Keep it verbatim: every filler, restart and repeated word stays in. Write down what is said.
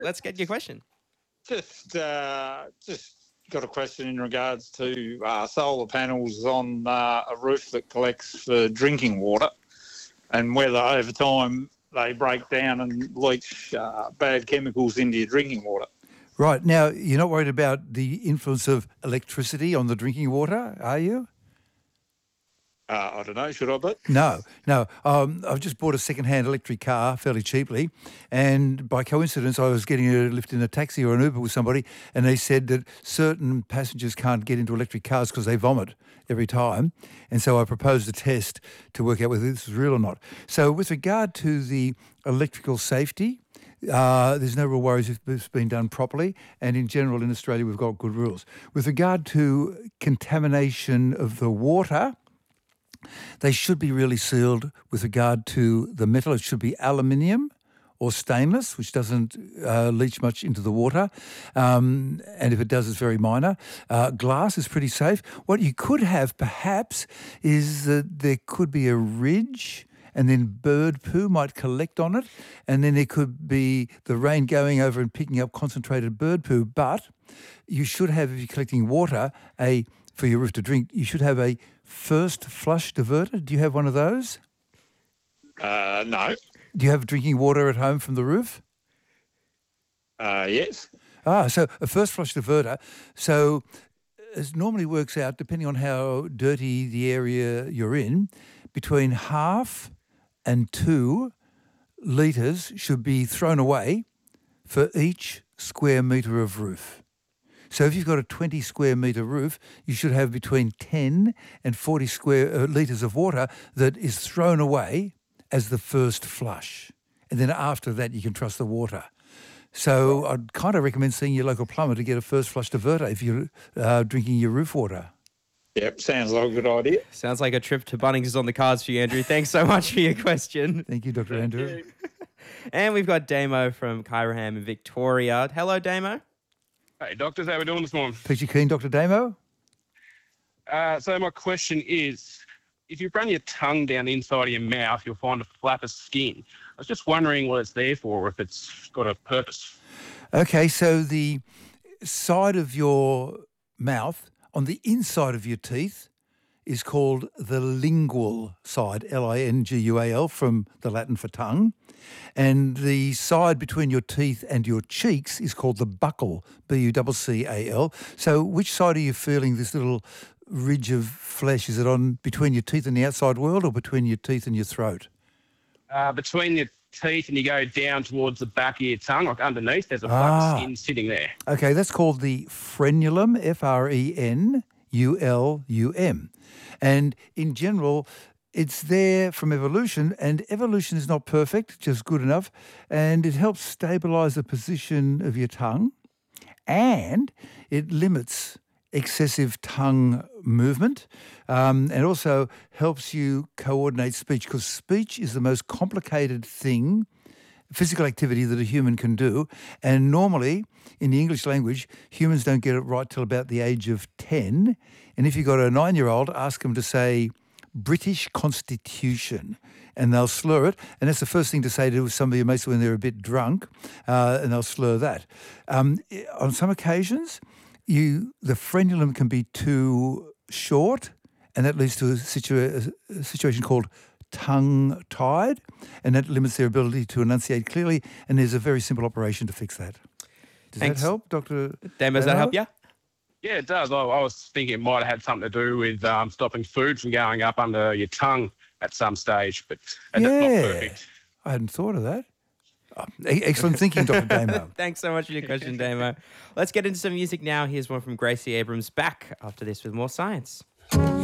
let's get your question. Just, uh, just got a question in regards to uh, solar panels on uh, a roof that collects for drinking water, and whether over time they break down and leach uh, bad chemicals into your drinking water. Right. Now, you're not worried about the influence of electricity on the drinking water, are you? Uh, I don't know, should I be? No, no. Um, I've just bought a second-hand electric car fairly cheaply, and by coincidence I was getting a lift in a taxi or an Uber with somebody, and they said that certain passengers can't get into electric cars because they vomit every time. And so I proposed a test to work out whether this is real or not. So with regard to the electrical safety, Uh, there's no real worries if it's been done properly, and in general in Australia we've got good rules. With regard to contamination of the water, they should be really sealed with regard to the metal. It should be aluminium or stainless, which doesn't uh, leach much into the water. Um, and if it does, it's very minor. Uh, glass is pretty safe. What you could have, perhaps, is that there could be a ridge, and then bird poo might collect on it, and then there could be the rain going over and picking up concentrated bird poo. But you should have, if you're collecting water, a for your roof to drink, you should have a first flush diverter. Do you have one of those? Uh, no. Do you have drinking water at home from the roof? Uh, yes. Ah, so a first flush diverter. So it normally works out, depending on how dirty the area you're in, between half and two litres should be thrown away for each square metre of roof. So if you've got a twenty square metre roof, you should have between ten and forty square uh, litres of water that is thrown away as the first flush. And then after that, you can trust the water. So I'd kind of recommend seeing your local plumber to get a first flush diverter if you're uh, drinking your roof water. Yep, sounds like a good idea. Sounds like a trip to Bunnings is on the cards for you, Andrew. Thanks so much for your question. Thank you, Doctor Thank Andrew. you. And we've got Damo from Kyraham in Victoria. Hello, Damo. Hey, doctors, how are we doing this morning? Peachy keen, Doctor Damo? Uh, so my question is, if you run your tongue down the inside of your mouth, you'll find a flap of skin. I was just wondering what it's there for, or if it's got a purpose. Okay, so the side of your mouth, on the inside of your teeth, is called the lingual side, L I N G U A L, from the Latin for tongue. And the side between your teeth and your cheeks is called the buccal, B U C C A L. So which side are you feeling this little ridge of flesh? Is it on between your teeth and the outside world, or between your teeth and your throat? Uh, between your teeth and you go down towards the back of your tongue, like underneath, there's a flap Ah. of skin sitting there. Okay, that's called the frenulum, F R E N U L U M. And in general, it's there from evolution, and evolution is not perfect, just good enough, and it helps stabilise the position of your tongue, and it limits excessive tongue movement, um, and also helps you coordinate speech, because speech is the most complicated thing, physical activity that a human can do. And normally, in the English language, humans don't get it right till about the age of ten. And if you've got a nine-year-old, ask them to say British Constitution, and they'll slur it. And that's the first thing to say to somebody mates when they're a bit drunk, uh, and they'll slur that. Um, on some occasions, you the frenulum can be too short, and that leads to a, situa- a situation called tongue-tied, and that limits their ability to enunciate clearly, and there's a very simple operation to fix that. Does Thanks. that help, Doctor Damo, does that help you? Yeah, it does. I, I was thinking it might have had something to do with um, stopping food from going up under your tongue at some stage, but and that's Yeah. not perfect. I hadn't thought of that. Oh, e- excellent thinking, Doctor Damo. Thanks so much for your question, Damo. Let's get into some music now. Here's one from Gracie Abrams, back after this with more science.